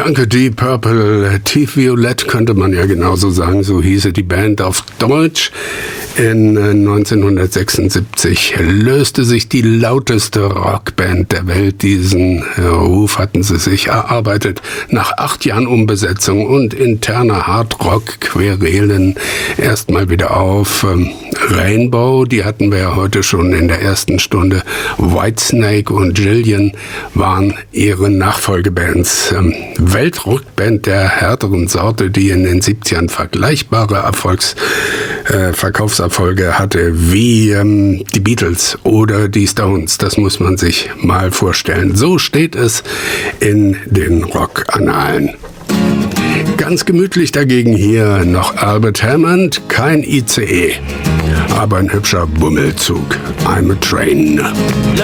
Danke, Deep Purple. Tief Violett könnte man ja genauso sagen, so hieße die Band auf Deutsch. In 1976 löste sich die lauteste Rockband der Welt. Diesen Ruf hatten sie sich erarbeitet nach 8 Jahren Umbesetzung und interner Hardrock-Querelen erstmal wieder auf. Rainbow, die hatten wir ja heute schon in der ersten Stunde. Whitesnake und Jillian waren ihre Nachfolgebands. Weltrockband der härteren Sorte, die in den 70ern vergleichbare Verkaufserfolge hatte wie die Beatles oder die Stones. Das muss man sich mal vorstellen. So steht es in den Rockannalen. Ganz gemütlich dagegen hier noch Albert Hammond, kein ICE, aber ein hübscher Bummelzug. I'm a Train.